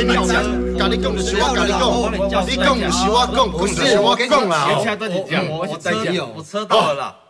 你讲，甲你讲就是我甲你讲，你讲不是我讲，讲就是我讲啦。 我车到了啦。